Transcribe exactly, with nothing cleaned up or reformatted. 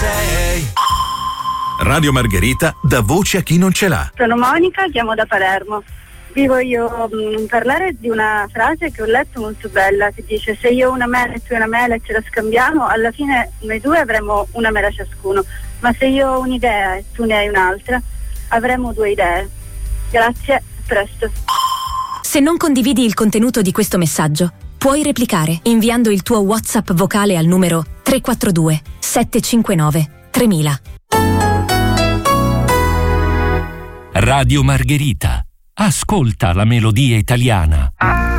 sei. Radio Margherita dà voce a chi non ce l'ha. Sono Monica, chiamo da Palermo. Vi voglio mh, parlare di una frase che ho letto molto bella, che dice: se io ho una mela e tu hai una mela e ce la scambiamo, alla fine noi due avremo una mela ciascuno, ma se io ho un'idea e tu ne hai un'altra, avremo due idee. Grazie, a presto. Se non condividi il contenuto di questo messaggio, puoi replicare inviando il tuo WhatsApp vocale al numero tre quattro due sette cinque nove tremila. Radio Margherita. Ascolta la melodia italiana.